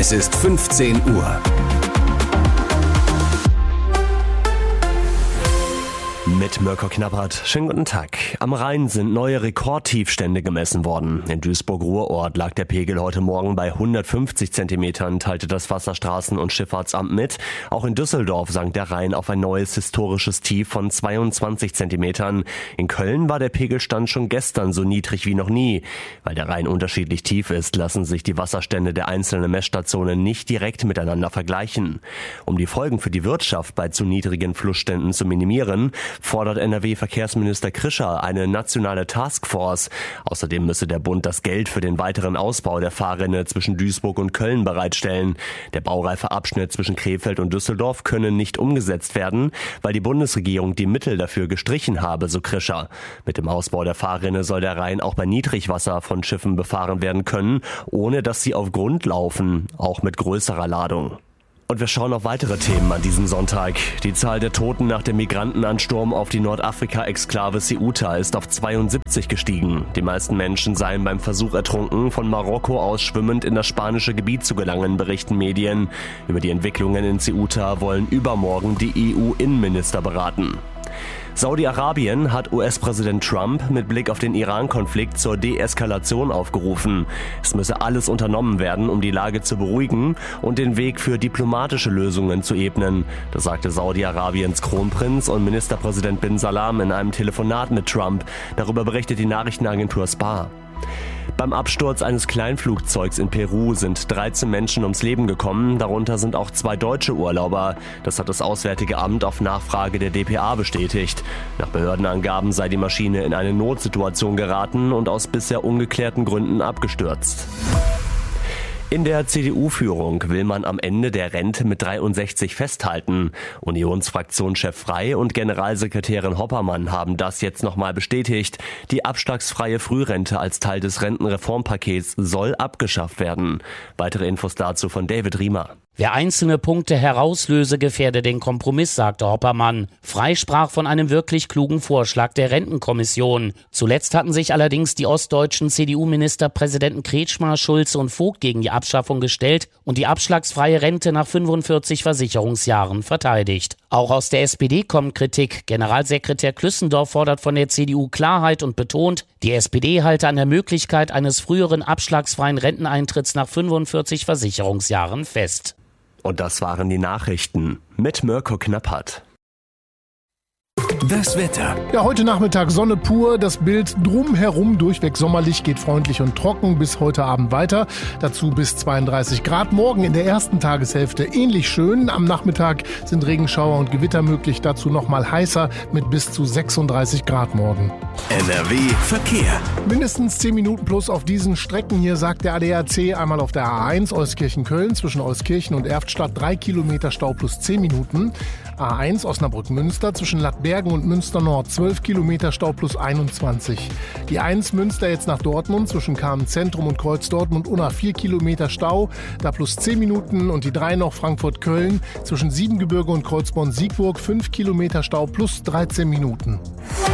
Es ist 15 Uhr. Mit Mirko Knappert. Schönen guten Tag. Am Rhein sind neue Rekordtiefstände gemessen worden. In Duisburg-Ruhrort lag der Pegel heute Morgen bei 150 Zentimetern, teilte das Wasserstraßen- und Schifffahrtsamt mit. Auch in Düsseldorf sank der Rhein auf ein neues historisches Tief von 22 Zentimetern. In Köln war der Pegelstand schon gestern so niedrig wie noch nie. Weil der Rhein unterschiedlich tief ist, lassen sich die Wasserstände der einzelnen Messstationen nicht direkt miteinander vergleichen. Um die Folgen für die Wirtschaft bei zu niedrigen Flussständen zu minimieren, fordert NRW-Verkehrsminister Krischer eine nationale Taskforce. Außerdem müsse der Bund das Geld für den weiteren Ausbau der Fahrrinne zwischen Duisburg und Köln bereitstellen. Der baureife Abschnitt zwischen Krefeld und Düsseldorf könne nicht umgesetzt werden, weil die Bundesregierung die Mittel dafür gestrichen habe, so Krischer. Mit dem Ausbau der Fahrrinne soll der Rhein auch bei Niedrigwasser von Schiffen befahren werden können, ohne dass sie auf Grund laufen, auch mit größerer Ladung. Und wir schauen auf weitere Themen an diesem Sonntag. Die Zahl der Toten nach dem Migrantenansturm auf die Nordafrika-Exklave Ceuta ist auf 72 gestiegen. Die meisten Menschen seien beim Versuch ertrunken, von Marokko aus schwimmend in das spanische Gebiet zu gelangen, berichten Medien. Über die Entwicklungen in Ceuta wollen übermorgen die EU-Innenminister beraten. Saudi-Arabien hat US-Präsident Trump mit Blick auf den Iran-Konflikt zur Deeskalation aufgerufen. Es müsse alles unternommen werden, um die Lage zu beruhigen und den Weg für diplomatische Lösungen zu ebnen. Das sagte Saudi-Arabiens Kronprinz und Ministerpräsident bin Salam in einem Telefonat mit Trump. Darüber berichtet die Nachrichtenagentur SPA. Beim Absturz eines Kleinflugzeugs in Peru sind 13 Menschen ums Leben gekommen, darunter sind auch 2 deutsche Urlauber. Das hat das Auswärtige Amt auf Nachfrage der dpa bestätigt. Nach Behördenangaben sei die Maschine in eine Notsituation geraten und aus bisher ungeklärten Gründen abgestürzt. In der CDU-Führung will man am Ende der Rente mit 63 festhalten. Unionsfraktionschef Frey und Generalsekretärin Hoppermann haben das jetzt nochmal bestätigt. Die abschlagsfreie Frührente als Teil des Rentenreformpakets soll abgeschafft werden. Weitere Infos dazu von David Riemer. Wer einzelne Punkte herauslöse, gefährde den Kompromiss, sagte Hoppermann. Frey sprach von einem wirklich klugen Vorschlag der Rentenkommission. Zuletzt hatten sich allerdings die ostdeutschen CDU-Ministerpräsidenten Kretschmer, Schulze und Vogt gegen die Abschaffung gestellt und die abschlagsfreie Rente nach 45 Versicherungsjahren verteidigt. Auch aus der SPD kommt Kritik. Generalsekretär Klüssendorf fordert von der CDU Klarheit und betont, die SPD halte an der Möglichkeit eines früheren abschlagsfreien Renteneintritts nach 45 Versicherungsjahren fest. Und das waren die Nachrichten mit Mirko Knappert. Das Wetter. Ja, heute Nachmittag Sonne pur, das Bild drumherum durchweg sommerlich, geht freundlich und trocken bis heute Abend weiter. Dazu bis 32 Grad. Morgen in der ersten Tageshälfte ähnlich schön. Am Nachmittag sind Regenschauer und Gewitter möglich, dazu nochmal heißer mit bis zu 36 Grad morgen. NRW Verkehr. Mindestens 10 Minuten plus auf diesen Strecken hier, sagt der ADAC. Einmal auf der A1 Euskirchen-Köln zwischen Euskirchen und Erftstadt 3 Kilometer Stau plus 10 Minuten. A1 Osnabrück-Münster zwischen Lattbergen und Münster-Nord 12 Kilometer Stau plus 21. Die 1 Münster jetzt nach Dortmund zwischen Kamen-Zentrum und Kreuz-Dortmund-Unna 4 Kilometer Stau, da plus 10 Minuten. Und die 3 noch Frankfurt-Köln zwischen Siebengebirge und Kreuzborn-Siegburg 5 Kilometer Stau plus 13 Minuten.